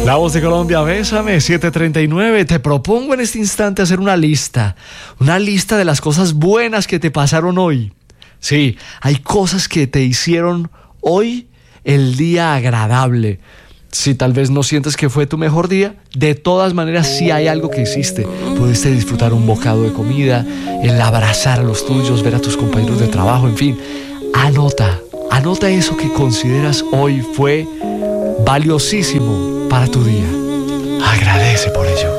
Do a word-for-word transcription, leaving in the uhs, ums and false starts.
La Voz de Colombia, bésame, siete treinta y nueve. Te propongo en este instante hacer una lista, una lista de las cosas buenas que te pasaron hoy. Sí, hay cosas que te hicieron hoy el día agradable. Si tal vez no sientes que fue tu mejor día, de todas maneras sí hay algo que hiciste. Pudiste disfrutar un bocado de comida, el abrazar a los tuyos, ver a tus compañeros de trabajo, en fin. Anota, anota eso que consideras hoy fue valiosísimo para tu día. Agradece por ello.